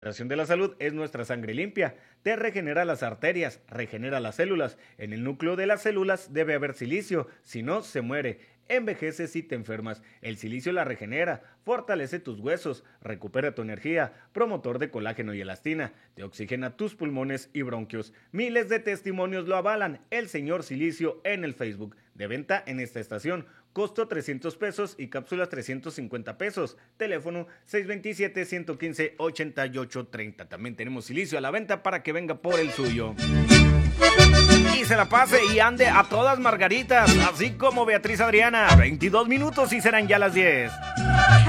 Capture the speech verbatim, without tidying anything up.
Regeneración de la salud es nuestra sangre limpia, te regenera las arterias, regenera las células. En el núcleo de las células debe haber silicio, si no se muere. Envejeces y te enfermas. El silicio la regenera, fortalece tus huesos, recupera tu energía, promotor de colágeno y elastina, te oxigena tus pulmones y bronquios. Miles de testimonios lo avalan. El señor Silicio en el Facebook. De venta en esta estación. Costo trescientos pesos y cápsulas trescientos cincuenta pesos. Teléfono seis dos siete, uno uno cinco, ocho ocho tres cero. También tenemos silicio a la venta para que venga por el suyo. Y se la pase y ande a todas margaritas, así como Beatriz Adriana. veintidós minutos y serán ya las diez.